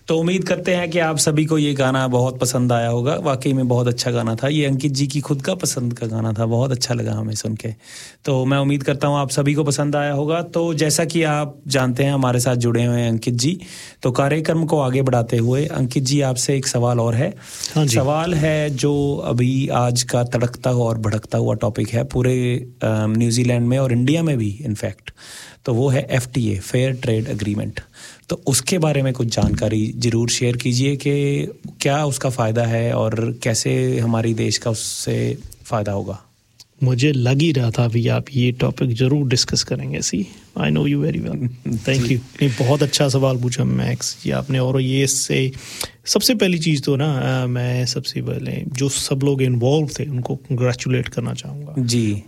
तो उम्मीद करते हैं कि आप सभी को ये गाना बहुत पसंद आया होगा। वाकई में बहुत अच्छा गाना था, ये अंकित जी की खुद का पसंद का गाना था, बहुत अच्छा लगा हमें सुन के। तो मैं उम्मीद करता हूँ आप सभी को पसंद आया होगा। तो जैसा कि आप जानते हैं हमारे साथ जुड़े हुए हैं अंकित जी, तो कार्यक्रम को आगे बढ़ाते हुए अंकित जी आपसे एक सवाल और है। हाँ जी। सवाल है जो अभी आज का तड़कता और भड़कता हुआ टॉपिक है पूरे न्यूजीलैंड में और इंडिया में भी इनफैक्ट, तो वो है FTA, फेयर ट्रेड एग्रीमेंट। तो उसके बारे में कुछ जानकारी जरूर शेयर कीजिए कि क्या उसका फ़ायदा है और कैसे हमारी देश का उससे फ़ायदा होगा। मुझे लग ही रहा था अभी आप ये टॉपिक जरूर डिस्कस करेंगे। सी I know you very well, thank you. नहीं, बहुत अच्छा सवाल पूछा मैक्स जी आपने। और ये से सबसे पहली चीज़ तो ना मैं सबसे पहले जो सब लोग इन्वॉल्व थे उनको कंग्रेचुलेट करना चाहूँगा जी।